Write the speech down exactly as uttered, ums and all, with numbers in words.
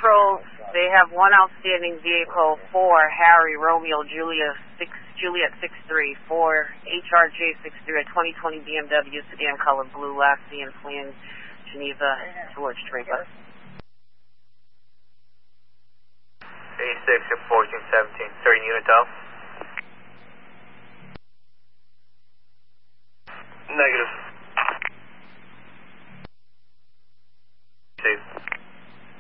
Patrol, they have one outstanding vehicle for Harry Romeo Julia six Juliet six three for H R J six three, a twenty twenty B M W sedan color blue, last seen fleeing Geneva towards Draper. eighty-six at fourteen seventeen, starting unit out. Negative.